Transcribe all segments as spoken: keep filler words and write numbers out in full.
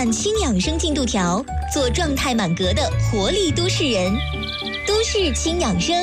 版轻养生进度条，做状态满格的活力都市人。都市轻养生。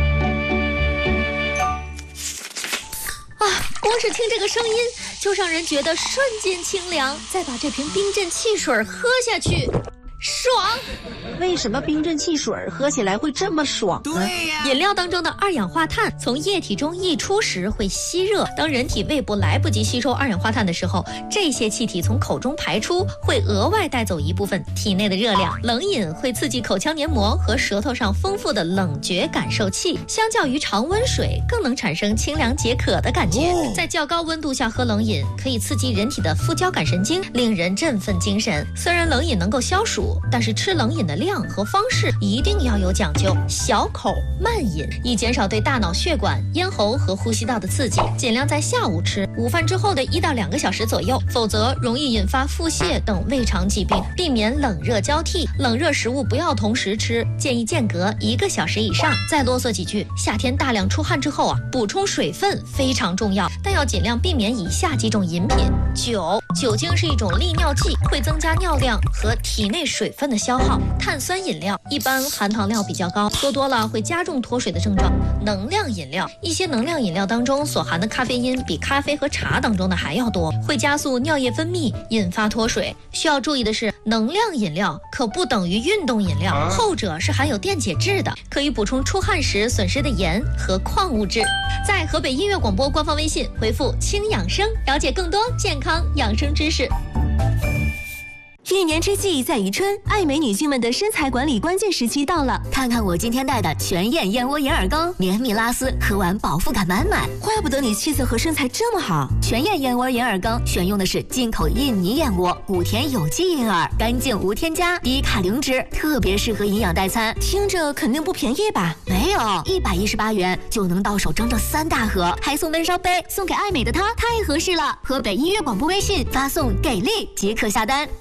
啊，光是听这个声音就让人觉得瞬间清凉，再把这瓶冰镇汽水喝下去，爽！ 为什么冰镇汽水喝起来会这么爽呢？ 对呀， 饮料当中的二氧化碳从液体中溢出时会吸热，当人体胃部来不及吸收二氧化碳的时候，这些气体从口中排出，会额外带走一部分体内的热量。冷饮会刺激口腔黏膜和舌头上丰富的冷觉感受器，相较于常温水更能产生清凉解渴的感觉。哦、在较高温度下喝冷饮，可以刺激人体的副交感神经，令人振奋精神。虽然冷饮能够消暑，但是吃冷饮的量和方式一定要有讲究，小口慢饮，以减少对大脑血管、咽喉和呼吸道的刺激。尽量在下午吃，午饭之后的一到两个小时左右，否则容易引发腹泻等胃肠疾病。避免冷热交替，冷热食物不要同时吃，建议间隔一个小时以上。再啰嗦几句，夏天大量出汗之后啊，补充水分非常重要，但要尽量避免以下几种饮品。酒，酒精是一种利尿剂，会增加尿量和体内水分的消耗。碳酸饮料一般含糖量比较高，喝多了会加重脱水的症状。能量饮料，一些能量饮料当中所含的咖啡因比咖啡和茶当中的还要多，会加速尿液分泌，引发脱水。需要注意的是，能量饮料可不等于运动饮料，后者是含有电解质的，可以补充出汗时损失的盐和矿物质。在河北音乐广播官方微信回复轻养生，了解更多健康养生知识。 一年之计在于春，爱美女性们的身材管理关键时期到了。看看我今天带的全燕燕窝银耳羹，绵密拉丝，喝完饱腹感满满。 怪不得你气色和身材这么好。 全燕燕窝银耳羹选用的是进口印尼燕窝，古田有机银耳，干净无添加，低卡零脂，特别适合营养代餐。 听着肯定不便宜吧？ 没有，一百一十八元就能到手整整三大盒，还送温烧杯，送给爱美的她，太合适了。河北音乐广播微信发送给力即可下单。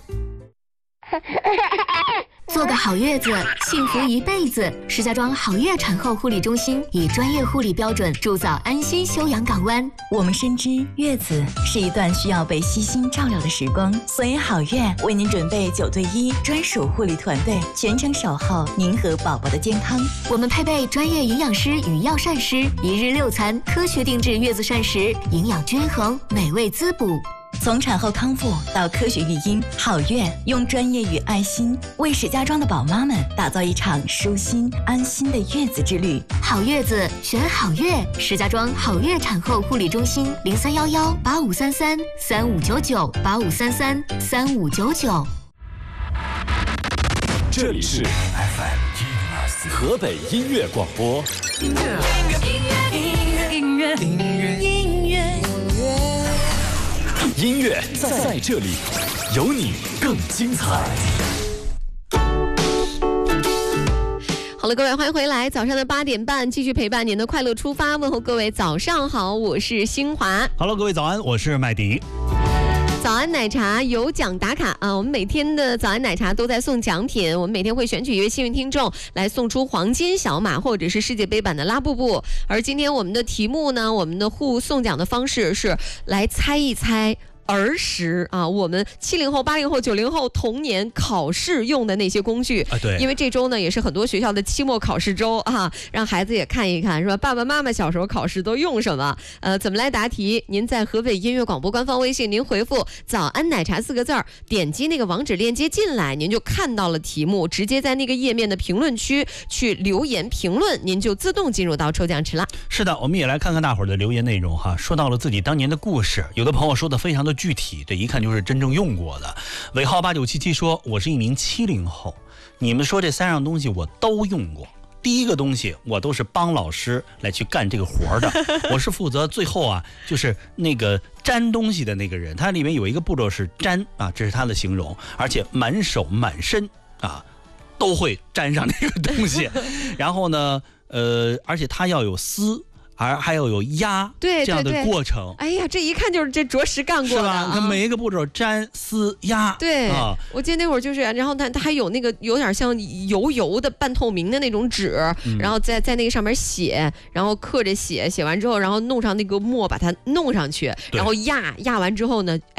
做个好月子，幸福一辈子。石家庄好月产后护理中心以专业护理标准铸造安心休养港湾。 我们深知月子是一段需要被悉心照料的时光，所以好月为您准备九对一专属护理团队，全程守候您和宝宝的健康。 我们配备专业营养师与药膳师，一日六餐，科学定制月子膳食，营养均衡，美味滋补。 从产后康复到科学育婴，好月用专业与爱心为石家庄的宝妈们打造一场舒心安心的月子之旅。 好月子选好月，石家庄好月产后护理中心零三幺幺八五三三三五九九八五三三三五九九。 这里是 F M 河北音乐广播。音乐，音乐，音乐，音乐，音乐，音乐。音乐在在这里，有你更精彩。 好了，各位欢迎回来，早上的八点半继续陪伴您的快乐出发，问候各位早上好，我是新华。 Hello， 各位早安，我是麦迪。 早安奶茶有奖打卡啊！我们每天的早安奶茶都在送奖品，我们每天会选取一位幸运听众来送出黄金小马或者是世界杯版的拉布布。而今天我们的题目呢，我们的互送奖的方式是来猜一猜儿时啊，我们七零后、八零后、九零后童年考试用的那些工具啊，对， 因为这周呢也是很多学校的期末考试周啊，让孩子也看一看，是吧？爸爸妈妈小时候考试都用什么？呃，怎么来答题？您在河北音乐广播官方微信，您回复“早安奶茶”四个字儿，点击那个网址链接进来，您就看到了题目，直接在那个页面的评论区去留言评论，您就自动进入到抽奖池了。 是的，我们也来看看大伙儿的留言内容哈，说到了自己当年的故事，有的朋友说的非常的具体，这一看就是真正用过的。尾号八九七七说，我是一名七零后，你们说这三样东西我都用过。第一个东西我都是帮老师来去干这个活的，我是负责最后啊就是那个粘东西的那个人，它里面有一个步骤是粘啊，这是它的形容，而且满手满身啊都会粘上这个东西。然后呢呃而且它要有丝，而还要有压对这样的过程。 哎呀，这一看就是这着实干过的， 是吧？它每一个步骤粘丝压。 对、 啊， 我记得那会儿就是，然后它它还有那个有点像油油的半透明的那种纸，嗯、然后在在那个上面写，然后刻着写，写完之后，然后弄上那个墨把它弄上去，然后压压完之后呢，哎。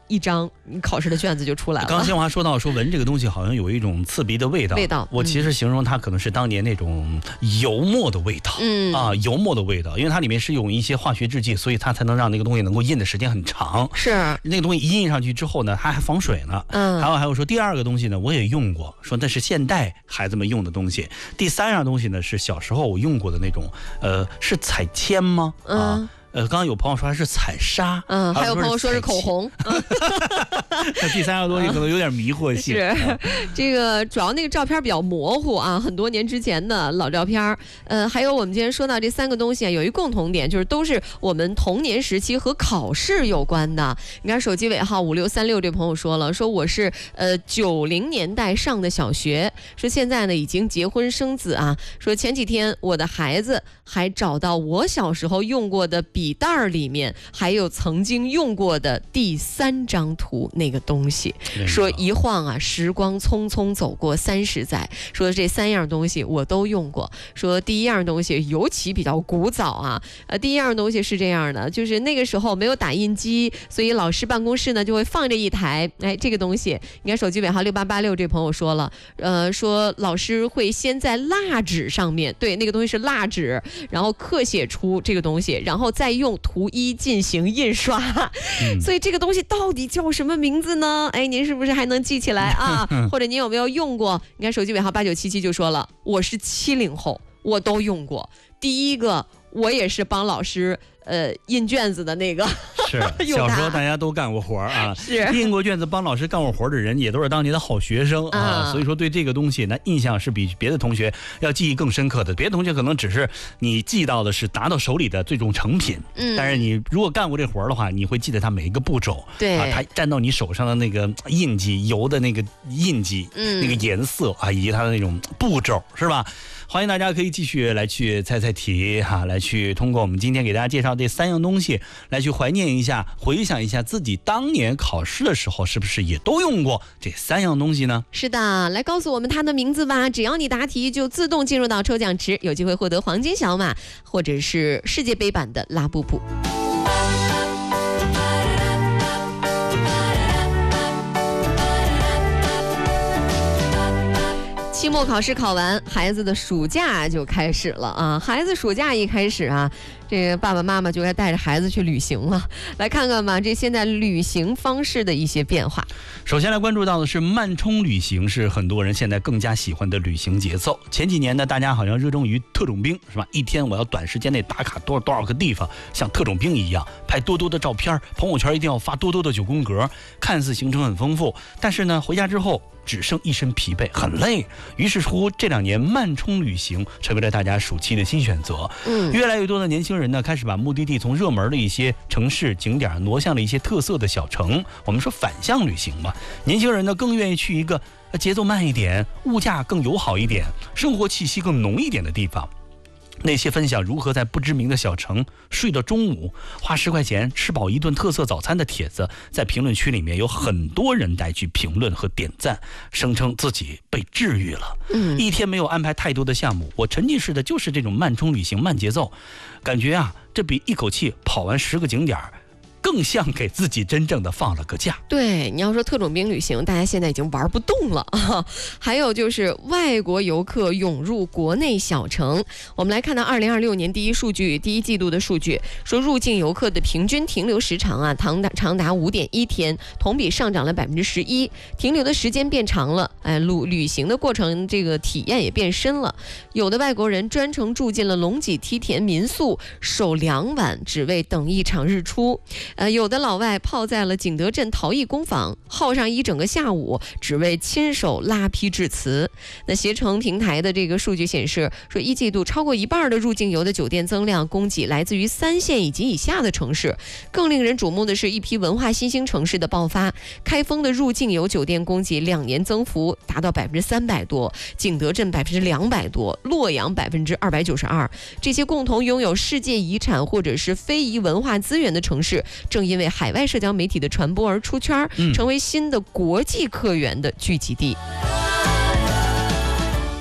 一张你考试的卷子就出来了。 刚刚新华说到说闻这个东西好像有一种刺鼻的味道， 味道， 我其实形容它可能是当年那种油墨的味道，嗯啊，油墨的味道，因为它里面是用一些化学制剂，所以它才能让那个东西能够印的时间很长。 是那个东西一印上去之后呢，它还防水呢。嗯，还有还有说第二个东西呢，我也用过，说那是现代孩子们用的东西。第三样东西呢，是小时候我用过的那种，呃，是彩铅吗？嗯。啊呃，刚刚有朋友说它是彩砂， 嗯，还有朋友说是口红。 那第三样东西可能有点迷惑性。 是，这个主要那个照片比较模糊啊，很多年之前的老照片。呃，还有我们今天说到这三个东西啊，有一共同点，就是都是我们童年时期和考试有关的。你看手机尾号五六三六这朋友说了，说我是呃九零年代上的小学，说现在呢已经结婚生子啊，说前几天我的孩子还找到我小时候用过的笔。笔袋里面还有曾经用过的第三张图那个东西，说一晃啊，时光匆匆走过三十载，说这三样东西我都用过。说第一样东西尤其比较古早啊，呃，第一样东西是这样的，就是那个时候没有打印机，所以老师办公室呢就会放着一台，哎，这个东西，你看手机尾号六八八六这朋友说了，呃，说老师会先在蜡纸上面，对，那个东西是蜡纸，然后刻写出这个东西，然后再用图一进行印刷，嗯、所以这个东西到底叫什么名字呢？哎，您是不是还能记起来啊？或者您有没有用过？你看手机尾号八九七七就说了，我是七零后，我都用过。第一个，我也是帮老师呃印卷子的那个。 是小时候大家都干过活啊， 是印过卷子帮老师干过活的人也都是当年的好学生啊，啊所以说对这个东西呢印象是比别的同学要记忆更深刻的。别的同学可能只是你记到的是拿到手里的最终成品，嗯，但是你如果干过这活的话，你会记得它每一个步骤， 对啊，它沾到你手上的那个印记、油的那个印记、嗯、那个颜色啊，以及它的那种步骤，是吧？欢迎大家可以继续来去猜猜题哈、啊，来去通过我们今天给大家介绍这三样东西来去怀念一下，回想一下自己当年考试的时候是不是也都用过这三样东西呢？ 是的，来告诉我们它的名字吧，只要你答题就自动进入到抽奖池，有机会获得黄金小马或者是世界杯版的拉布布。期末考试考完，孩子的暑假就开始了啊！孩子暑假一开始啊，这个爸爸妈妈就该带着孩子去旅行了。来看看吧，这现在旅行方式的一些变化。 首先来关注到的是慢冲旅行，是很多人现在更加喜欢的旅行节奏。前几年呢，大家好像热衷于特种兵，是吧？一天我要短时间内打卡多少多少个地方，像特种兵一样拍多多的照片，朋友圈一定要发多多的九宫格，看似行程很丰富，但是呢，回家之后只剩一身疲惫，很累。于是乎，这两年慢冲旅行成为了大家暑期的新选择。嗯，越来越多的年轻人呢，开始把目的地从热门的一些城市景点挪向了一些特色的小城。我们说反向旅行嘛，年轻人呢更愿意去一个节奏慢一点、物价更友好一点、生活气息更浓一点的地方。那些分享如何在不知名的小城睡到中午，花十块钱吃饱一顿特色早餐的帖子，在评论区里面有很多人带去评论和点赞，声称自己被治愈了。嗯，一天没有安排太多的项目，我沉浸式的就是这种慢冲旅行、慢节奏，感觉啊，这比一口气跑完十个景点更像给自己真正的放了个假。 对，你要说特种兵旅行，大家现在已经玩不动了啊。还有就是外国游客涌入国内小城。我们来看到二零二六年第一数据，第一季度的数据说，入境游客的平均停留时长啊，长达长达五点一天，同比上涨了百分之十一，停留的时间变长了，哎，旅旅行的过程这个体验也变深了。有的外国人专程住进了龙脊梯田民宿，守两晚，只为等一场日出。呃，有的老外泡在了景德镇陶艺工坊，耗上一整个下午，只为亲手拉坯致辞。那携程平台的这个数据显示，说一季度超过一半的入境游的酒店增量供给来自于三线以及以下的城市。更令人瞩目的是一批文化新兴城市的爆发，开封的入境游酒店供给两年增幅达到百分之三百多，景德镇百分之两百多，洛阳百分之二百九十二。这些共同拥有世界遗产或者是非遗文化资源的城市，正因为海外社交媒体的传播而出圈，成为新的国际客源的聚集地。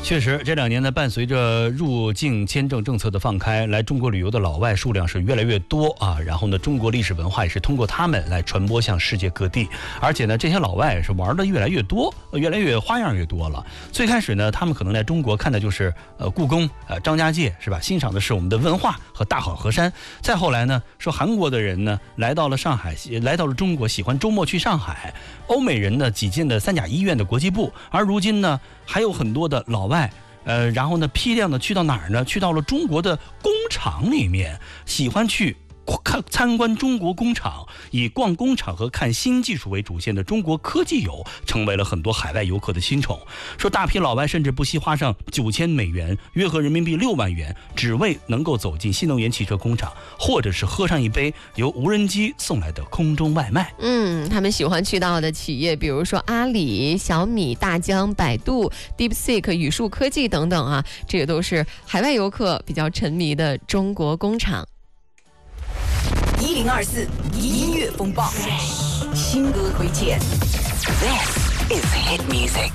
确实，这两年呢，伴随着入境签证政策的放开，来中国旅游的老外数量是越来越多啊。然后呢，中国历史文化也是通过他们来传播向世界各地。而且呢，这些老外是玩的越来越多，越来越花样越多了。最开始呢，他们可能在中国看的就是呃故宫、呃张家界，是吧？欣赏的是我们的文化和大好河山。再后来呢，说韩国的人呢来到了上海，来到了中国，喜欢周末去上海。欧美人呢挤进了三甲医院的国际部，而如今呢，还有很多的老外。呃，然后呢，批量的去到哪儿呢？去到了中国的工厂里面，喜欢去看参观中国工厂，以逛工厂和看新技术为主线的中国科技游，成为了很多海外游客的新宠。说大批老外甚至不惜花上九千美元，约合人民币六万元，只为能够走进新能源汽车工厂，或者是喝上一杯由无人机送来的空中外卖。 嗯，他们喜欢去到的企业，比如说阿里、小米、大疆、百度、DeepSeek、语数科技等等啊，这个都是海外游客比较沉迷的中国工厂。 一零二四音乐风暴，新歌推荐。This is hit music。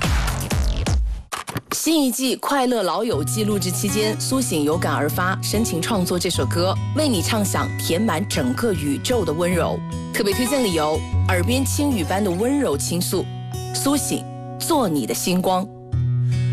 新一季《快乐老友记》录制期间，苏醒有感而发，深情创作这首歌，为你唱响填满整个宇宙的温柔。特别推荐理由：耳边轻语般的温柔倾诉。苏醒，做你的星光。